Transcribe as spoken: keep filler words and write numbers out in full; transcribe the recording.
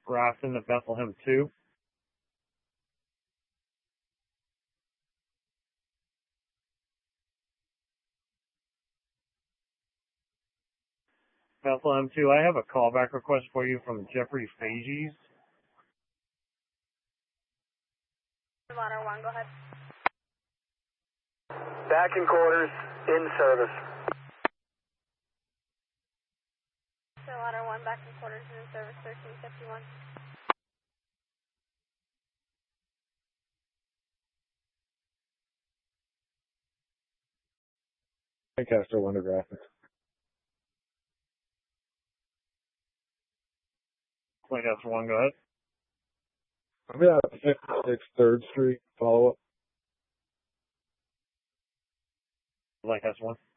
Grafton to Bethlehem two. Bethlehem two, I have a callback request for you from Jeffrey Fages. Modern one, go ahead. Back in quarters, in service. Modern one, back in quarters, in service, thirteen fifty-one. Lancaster one to Grafton. Lancaster one, go ahead. I'm at fifty-six third Street, follow up. Lancaster one.